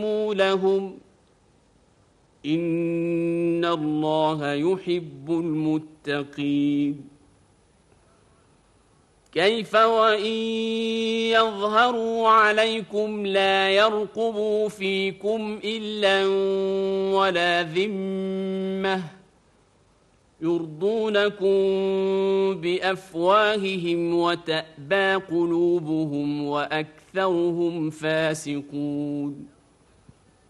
لهم إن الله يحب المتقين كيف وإن يظهروا عليكم لا يرقبوا فيكم إلا ولا ذمة يرضونكم بأفواههم وتأبى قلوبهم وأكثرهم فاسقون